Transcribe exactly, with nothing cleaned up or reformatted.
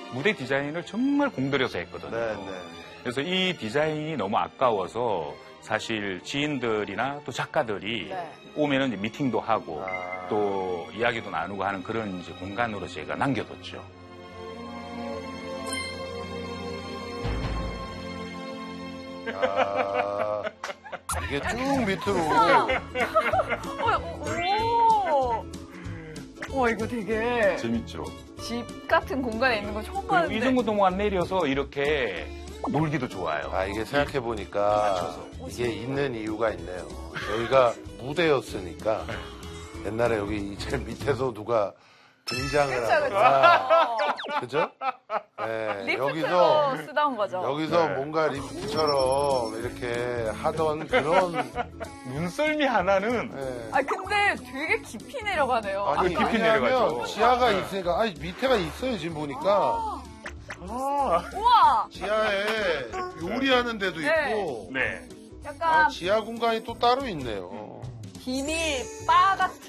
무대 디자인을 정말 공들여서 했거든요. 네, 네. 그래서 이 디자인이 너무 아까워서 사실 지인들이나 또 작가들이 네. 오면은 이제 미팅도 하고 아. 또 이야기도 나누고 하는 그런 이제 공간으로 제가 남겨뒀죠. 아, 이게 쭉 밑으로. 어, 오! 와, 이거 되게 재밌죠. 집 같은 공간에 있는 거 처음 그리고 봤는데. 이정도동안 내려서 이렇게 놀기도 좋아요. 아, 이게 생각해보니까 이게 있는 이유가 있네요. 여기가 무대였으니까 옛날에 여기 제일 밑에서 누가 등장을 그쵸, 그쵸. 하거나. 그죠? 네, 리프트로 여기서, 쓰던 거죠. 여기서 네. 뭔가 리프트처럼 이렇게 하던 그런. 눈썰미 하나는 네. 아, 근데 되게 깊이 내려가네요. 아니, 깊이 왜냐하면 내려가죠. 지하가 네. 있으니까, 아니, 밑에가 있어요, 지금 보니까. 아, 우와! 지하에 요리하는 데도 네. 있고. 네. 약간 아, 지하 공간이 또 따로 있네요. 비밀 바 같은